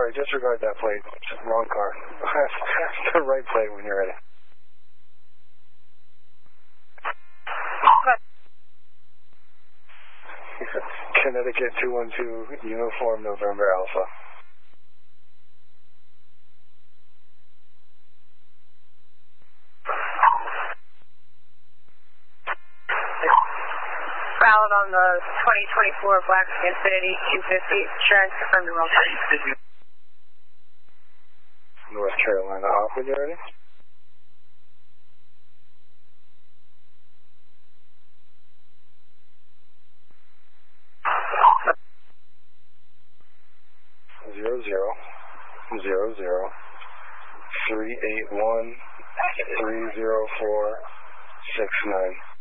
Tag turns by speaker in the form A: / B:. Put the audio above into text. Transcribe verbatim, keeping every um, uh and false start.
A: sorry, disregard that plate. Wrong car. The right plate when you're ready. Connecticut two one two, Uniform November Alpha.
B: Valid on the twenty twenty-four Black Infinity two fifty. Insurance confirmed the wrong time.
A: North Carolina off when you're ready. Zero zero zero zero three eight one three zero four six nine.